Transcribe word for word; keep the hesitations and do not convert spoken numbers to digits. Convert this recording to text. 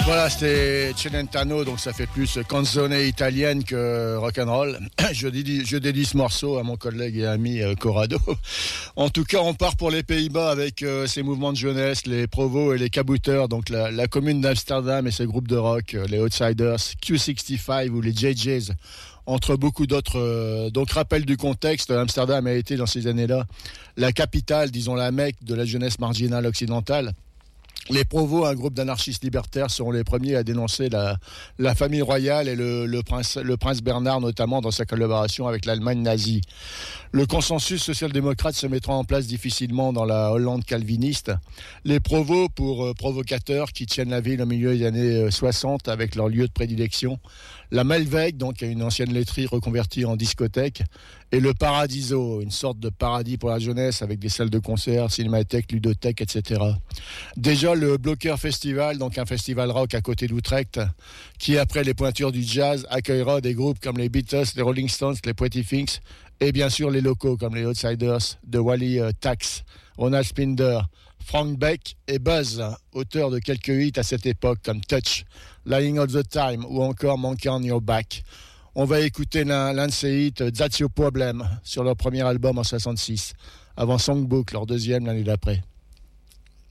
Voilà, c'était Celentano, donc ça fait plus canzone italienne que rock'n'roll. Je dédie, je dédie ce morceau à mon collègue et ami euh, Corrado. En tout cas, on part pour les Pays-Bas avec euh, ces mouvements de jeunesse, les Provo et les Kabouters, donc la, la commune d'Amsterdam et ses groupes de rock, euh, les Outsiders, Q soixante-quinze ou les J Js, entre beaucoup d'autres. Euh, donc, rappel du contexte, Amsterdam a été dans ces années-là la capitale, disons la Mecque de la jeunesse marginale occidentale. Les Provo, un groupe d'anarchistes libertaires, seront les premiers à dénoncer la, la famille royale et le, le, prince, le prince Bernard, notamment dans sa collaboration avec l'Allemagne nazie. Le consensus social-démocrate se mettra en place difficilement dans la Hollande calviniste. Les Provo, pour euh, provocateurs qui tiennent la ville au milieu des années soixante avec leur lieu de prédilection. La Melweg, donc une ancienne laiterie reconvertie en discothèque. Et le Paradiso, une sorte de paradis pour la jeunesse avec des salles de concert, cinémathèques, ludothèques, et cetera. Déjà, le Blocker Festival, donc un festival rock à côté d'Utrecht, qui, après les pointures du jazz, accueillera des groupes comme les Beatles, les Rolling Stones, les Pretty Things, et bien sûr les locaux comme les Outsiders de Wally uh, Tax, Ronald Spinder, Frank Beck et Buzz, auteur de quelques hits à cette époque comme Touch, Lying All the Time ou encore Monkey on Your Back. On va écouter l'un, l'un de ces hits, That's Your Problem, sur leur premier album en soixante-six, avant Songbook, leur deuxième l'année d'après.